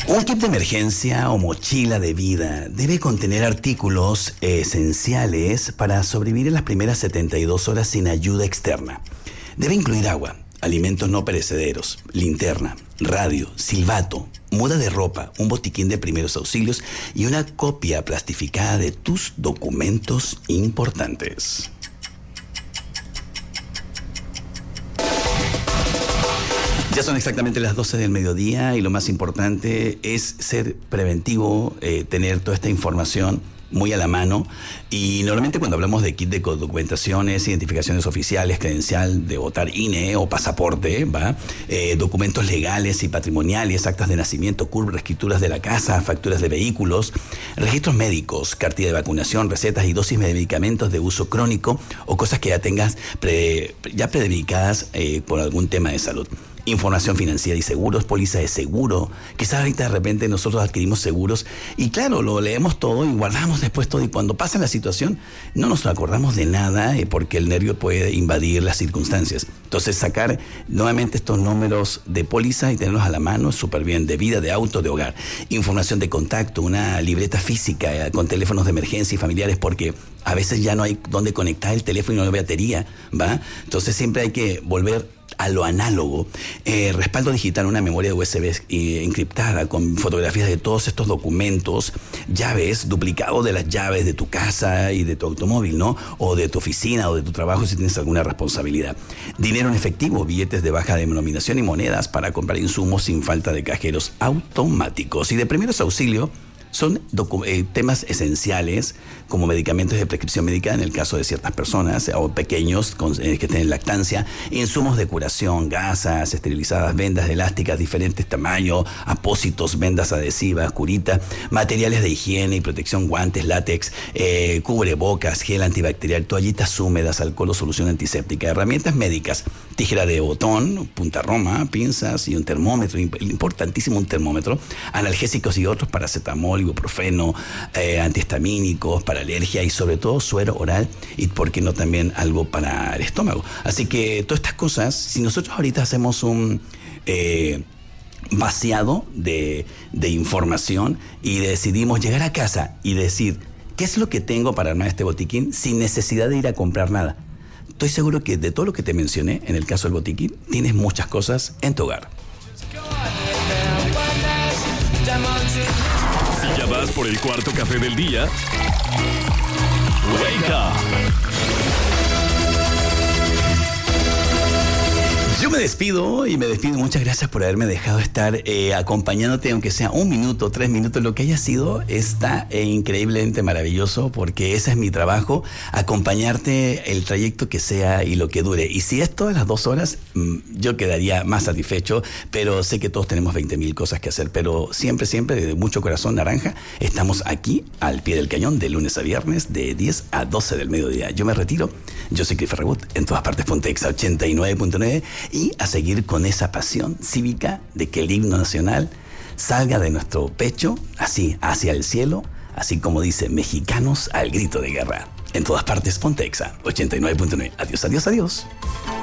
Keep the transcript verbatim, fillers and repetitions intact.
Un kit de emergencia o mochila de vida debe contener artículos esenciales para sobrevivir en las primeras setenta y dos horas sin ayuda externa. Debe incluir agua, alimentos no perecederos, linterna, radio, silbato, muda de ropa, un botiquín de primeros auxilios y una copia plastificada de tus documentos importantes. Ya son exactamente las doce del mediodía y lo más importante es ser preventivo, eh, tener toda esta información muy a la mano. Y normalmente cuando hablamos de kit de documentaciones, identificaciones oficiales, credencial de votar I N E o pasaporte, ¿va? Eh, documentos legales y patrimoniales, actas de nacimiento, C U R P, escrituras de la casa, facturas de vehículos, registros médicos, cartilla de vacunación, recetas y dosis de medicamentos de uso crónico o cosas que ya tengas pre, ya prededicadas eh, por algún tema de salud. Información financiera y seguros, póliza de seguro. Quizás ahorita de repente nosotros adquirimos seguros y claro, lo leemos todo y guardamos después todo, y cuando pasa la situación no nos acordamos de nada eh, porque el nervio puede invadir las circunstancias. Entonces sacar nuevamente estos números de póliza y tenerlos a la mano es súper bien, de vida, de auto, de hogar. Información de contacto, una libreta física eh, con teléfonos de emergencia y familiares, porque a veces ya no hay dónde conectar el teléfono y no hay batería, ¿va? Entonces siempre hay que volver a lo análogo. Eh, respaldo digital, una memoria U S B eh, encriptada con fotografías de todos estos documentos, llaves, duplicado de las llaves de tu casa y de tu automóvil, ¿no? O de tu oficina o de tu trabajo si tienes alguna responsabilidad. Dinero en efectivo, billetes de baja denominación y monedas para comprar insumos sin falta de cajeros automáticos. Y de primeros auxilios, son docu- eh, temas esenciales como medicamentos de prescripción médica en el caso de ciertas personas o pequeños con, eh, que tienen lactancia, insumos de curación, gasas esterilizadas, vendas elásticas, diferentes tamaños, apósitos, vendas adhesivas, curitas, materiales de higiene y protección, guantes, látex, eh, cubrebocas, gel antibacterial, toallitas húmedas, alcohol o solución antiséptica, herramientas médicas, tijera de botón, punta roma, pinzas y un termómetro, importantísimo un termómetro, analgésicos y otros, paracetamol, ibuprofeno, eh, antihistamínicos, para alergia y sobre todo suero oral y por qué no también algo para el estómago. Así que todas estas cosas, si nosotros ahorita hacemos un eh, vaciado de, de información y decidimos llegar a casa y decir qué es lo que tengo para armar este botiquín sin necesidad de ir a comprar nada, estoy seguro que de todo lo que te mencioné en el caso del botiquín tienes muchas cosas en tu hogar. Si ya vas por el cuarto café del día, Wake Up. Yo me despido y me despido. Muchas gracias por haberme dejado estar eh, acompañándote, aunque sea un minuto, tres minutos, lo que haya sido. Está eh, increíblemente maravilloso porque ese es mi trabajo, acompañarte el trayecto que sea y lo que dure. Y si es todas las dos horas, mmm, yo quedaría más satisfecho, pero sé que todos tenemos veinte mil cosas que hacer. Pero siempre, siempre, de mucho corazón naranja, estamos aquí al pie del cañón de lunes a viernes de diez a doce del mediodía. Yo me retiro. Yo soy Cliff Ferragut, en todas partes Pontexa ochenta y nueve punto nueve. Y a seguir con esa pasión cívica de que el himno nacional salga de nuestro pecho, así, hacia el cielo, así como dice, mexicanos al grito de guerra. En todas partes Pontexa ochenta y nueve punto nueve. Adiós, adiós, adiós.